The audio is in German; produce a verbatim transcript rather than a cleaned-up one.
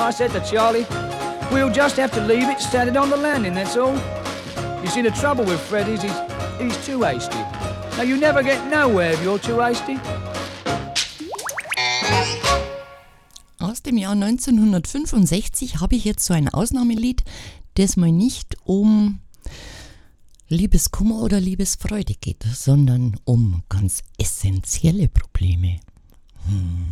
I said to Charlie, we'll just have to leave it standing on the landing, that's all. You see, the trouble with Fred is he's, he's too hasty. Now, you never get nowhere if you're too hasty. Aus dem Jahr neunzehnhundertfünfundsechzig habe ich jetzt so ein Ausnahmelied, das mal nicht um Liebeskummer oder Liebesfreude geht, sondern um ganz essentielle Probleme. Hm.